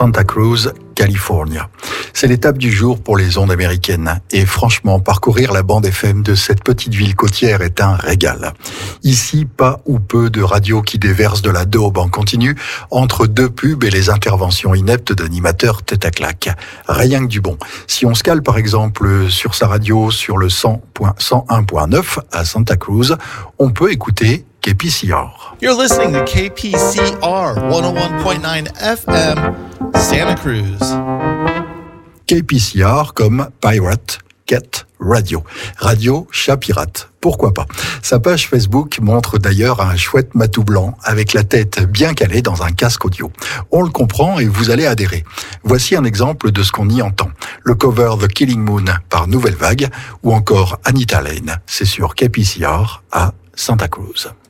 Santa Cruz, California. C'est l'étape du jour pour les ondes américaines. Et franchement, parcourir la bande FM de cette petite ville côtière est un régal. Ici, pas ou peu de radios qui déversent de la daube en continu entre deux pubs et les interventions ineptes d'animateurs tête à claque. Rien que du bon. Si on se cale par exemple sur sa radio sur le 100.101.9 à Santa Cruz, on peut écouter KPCR. You're listening to KPCR 101.9 FM, Santa Cruz. KPCR comme Pirate Cat Radio. Radio chat pirate. Pourquoi pas? Sa page Facebook montre d'ailleurs un chouette matou blanc avec la tête bien calée dans un casque audio. On le comprend et vous allez adhérer. Voici un exemple de ce qu'on y entend. Le cover The Killing Moon par Nouvelle Vague ou encore Anita Lane. C'est sur KPCR à Santa Cruz.